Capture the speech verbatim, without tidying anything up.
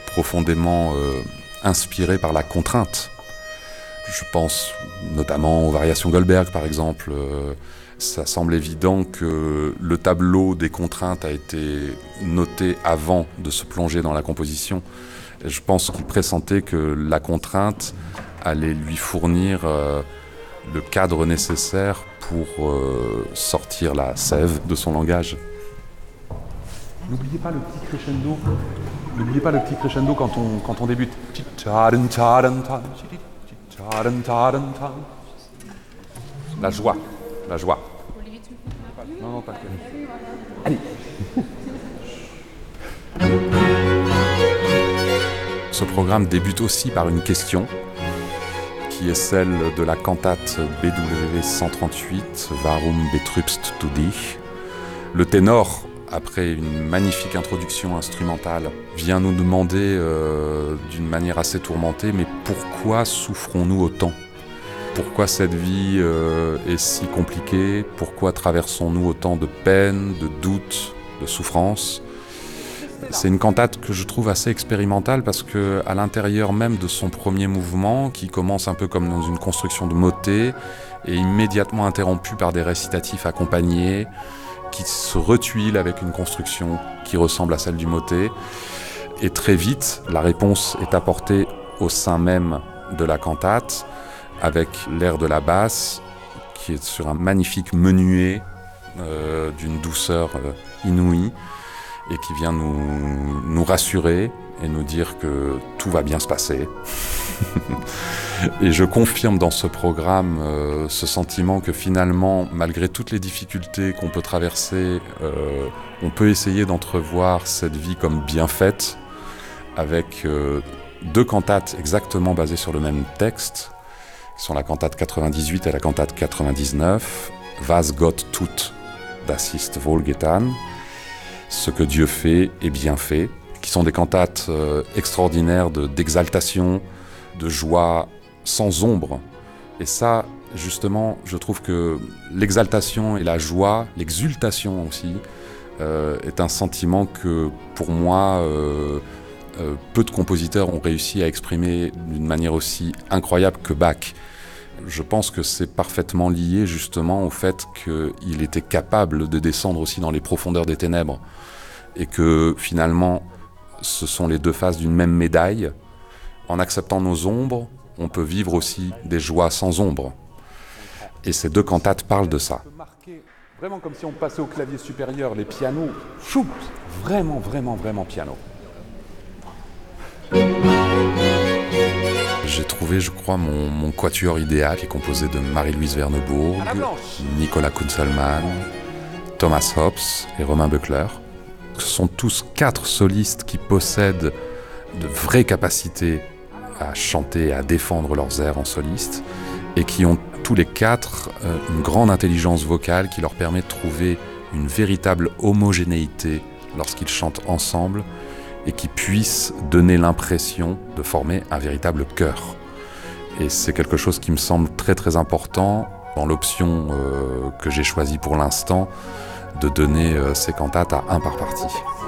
profondément euh, inspiré par la contrainte. Je pense notamment aux variations Goldberg, par exemple. Euh, ça semble évident que le tableau des contraintes a été noté avant de se plonger dans la composition. Et je pense qu'il pressentait que la contrainte allait lui fournir euh, le cadre nécessaire pour euh, sortir la sève de son langage. N'oubliez pas le petit crescendo. N'oubliez pas le petit crescendo quand on, quand on débute. La joie, la joie. Non, non, pas que. Allez. Ce programme débute aussi par une question qui est celle de la cantate B W cent trente-huit, Warum betrübst du dich? Le ténor, après une magnifique introduction instrumentale, vient nous demander euh, d'une manière assez tourmentée, mais pourquoi souffrons-nous autant ? Pourquoi cette vie euh, est si compliquée ? Pourquoi traversons-nous autant de peines, de doutes, de souffrances ? C'est une cantate que je trouve assez expérimentale parce qu'à l'intérieur même de son premier mouvement, qui commence un peu comme dans une construction de motet, est immédiatement interrompu par des récitatifs accompagnés, qui se retuilent avec une construction qui ressemble à celle du motet. Et très vite, la réponse est apportée au sein même de la cantate, avec l'air de la basse, qui est sur un magnifique menuet euh, d'une douceur euh, inouïe, et qui vient nous, nous rassurer et nous dire que tout va bien se passer. Et je confirme dans ce programme euh, ce sentiment que finalement, malgré toutes les difficultés qu'on peut traverser, euh, on peut essayer d'entrevoir cette vie comme bien faite, avec euh, deux cantates exactement basées sur le même texte, qui sont la cantate quatre-vingt-dix-huit et la cantate quatre-vingt-dix-neuf, Was Gott tut, das ist wohlgetan, ce que Dieu fait est bien fait, qui sont des cantates euh, extraordinaires de, d'exaltation, de joie sans ombre. Et ça, justement, je trouve que l'exaltation et la joie, l'exultation aussi, euh, est un sentiment que, pour moi, euh, euh, peu de compositeurs ont réussi à exprimer d'une manière aussi incroyable que Bach. Je pense que c'est parfaitement lié justement au fait qu'il était capable de descendre aussi dans les profondeurs des ténèbres et que finalement ce sont les deux faces d'une même médaille. En acceptant nos ombres, on peut vivre aussi des joies sans ombre. Et ces deux cantates parlent de ça. Vraiment comme si on passait au clavier supérieur, les pianos, chou, vraiment, vraiment, vraiment piano. J'ai trouvé, je crois, mon, mon quatuor idéal, qui est composé de Marie-Louise Vernebourg, Nicolas Kunzelmann, Thomas Hobbes et Romain Beukler. Ce sont tous quatre solistes qui possèdent de vraies capacités à chanter et à défendre leurs airs en soliste et qui ont tous les quatre euh, une grande intelligence vocale qui leur permet de trouver une véritable homogénéité lorsqu'ils chantent ensemble et qui puissent donner l'impression de former un véritable chœur. Et c'est quelque chose qui me semble très très important dans l'option euh, que j'ai choisie pour l'instant, de donner euh, ces cantates à un par partie.